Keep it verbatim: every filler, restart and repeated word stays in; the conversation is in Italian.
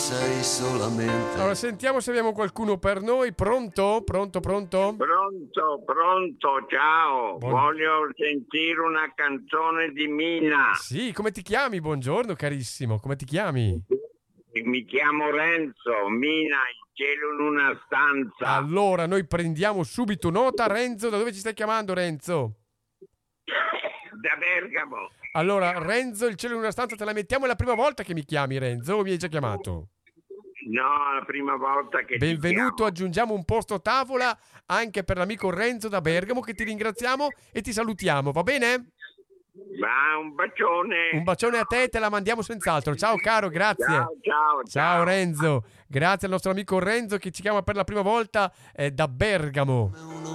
sei solamente. Allora sentiamo se abbiamo qualcuno per noi. Pronto? Pronto, pronto? Pronto, pronto, ciao. Buon- Voglio sentire una canzone di Mina. Sì, come ti chiami? Buongiorno carissimo, come ti chiami? Mi chiamo Renzo, Mina, il cielo in una stanza. Allora noi prendiamo subito nota. Renzo, da dove ci stai chiamando Renzo? Da Bergamo. Allora Renzo, il cielo in una stanza te la mettiamo. È la prima volta che mi chiami Renzo o mi hai già chiamato? No, la prima volta che Benvenuto, ti chiamo. aggiungiamo un posto a tavola anche per l'amico Renzo da Bergamo, che ti ringraziamo e ti salutiamo, va bene? Ma un bacione. Un bacione a te, te la mandiamo senz'altro. Ciao caro, grazie. Ciao, ciao, Ciao Renzo, grazie al nostro amico Renzo che ci chiama per la prima volta eh, da Bergamo.